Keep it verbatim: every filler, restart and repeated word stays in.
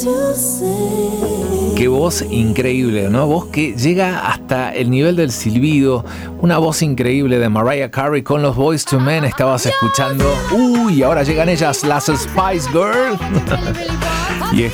Qué voz increíble, ¿no? Voz que llega hasta el nivel del silbido. Una voz increíble de Mariah Carey con los Boyz two Men. Estabas escuchando. Uy, ahora llegan ellas, las Spice Girls. Y